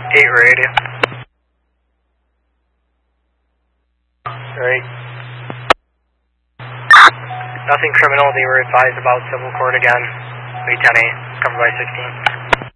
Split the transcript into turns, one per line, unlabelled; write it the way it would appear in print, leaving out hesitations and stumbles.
8 radio. Alright. Nothing criminal, they were advised about civil court again. Bay 10A, covered by 16.